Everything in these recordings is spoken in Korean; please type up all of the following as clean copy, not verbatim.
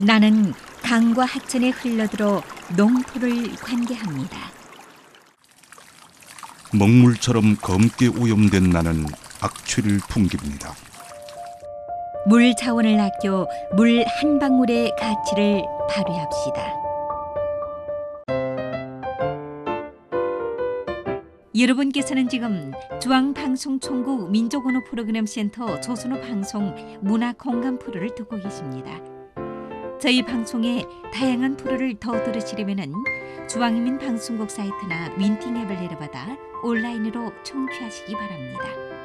나는 강과 하천에 흘러들어 농토를 관계합니다. 먹물처럼 검게 오염된 나는 악취를 풍깁니다. 물 자원을 아껴 물 한 방울의 가치를 발휘합시다. 여러분께서는 지금 중앙방송총국 민족언어 프로그램 센터 조선어 방송 문화 공감 프로를 듣고 계십니다. 저희 방송의 다양한 프로를 더 들으시려면 중앙인민 방송국 사이트나 윈팅 앱을 내려받아 온라인으로 청취하시기 바랍니다.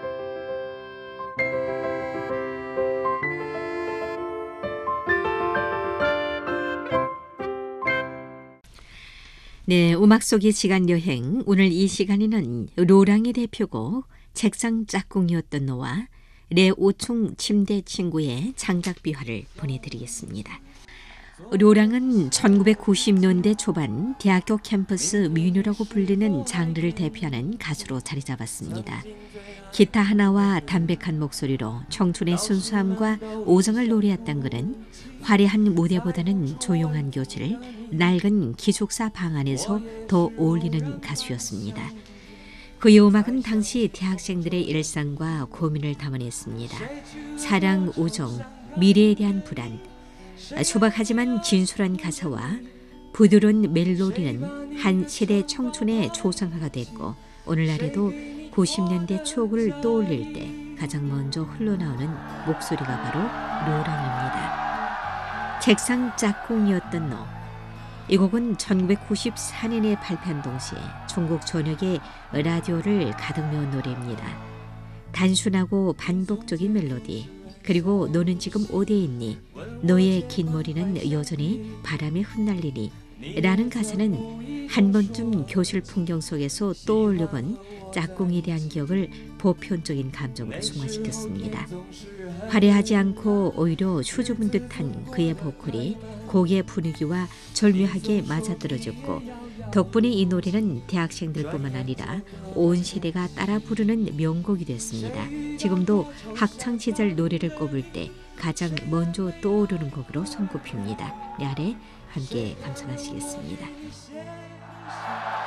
네, 음악 속의 시간 여행. 오늘 이 시간에는 로랑의 대표곡 책상 짝꿍이었던 너와 레오충 침대 친구의 장작 비화를 보내드리겠습니다. 로랑은 1990년대 초반 대학교 캠퍼스 민요라고 불리는 장르를 대표하는 가수로 자리 잡았습니다. 기타 하나와 담백한 목소리로 청춘의 순수함과 오정을 노래했던 그는 화려한 무대보다는 조용한 교실, 낡은 기숙사 방 안에서 더 어울리는 가수였습니다. 그의 음악은 당시 대학생들의 일상과 고민을 담아냈습니다. 사랑, 우정, 미래에 대한 불안, 소박하지만 진솔한 가사와 부드러운 멜로디는 한 세대 청춘의 조상화가 됐고 오늘날에도 90년대 추억을 떠올릴 때 가장 먼저 흘러나오는 목소리가 바로 로랑입니다. 책상 짝꿍이었던 너. 이 곡은 1994년에 발표한 동시에 전국 전역에 라디오를 가득 메운 노래입니다. 단순하고 반복적인 멜로디, 그리고 너는 지금 어디에 있니? 너의 긴 머리는 여전히 바람에 흩날리니? 라는 가사는 한 번쯤 교실 풍경 속에서 떠올려본 짝꿍에 대한 기억을 보편적인 감정으로 승화시켰습니다. 화려하지 않고 오히려 수줍은 듯한 그의 보컬이 곡의 분위기와 절묘하게 맞아떨어졌고 덕분에 이 노래는 대학생들뿐만 아니라 온 세대가 따라 부르는 명곡이 됐습니다. 지금도 학창시절 노래를 꼽을 때 가장 먼저 떠오르는 곡으로 손꼽힙니다. 네, 아래 함께 감상하시겠습니다.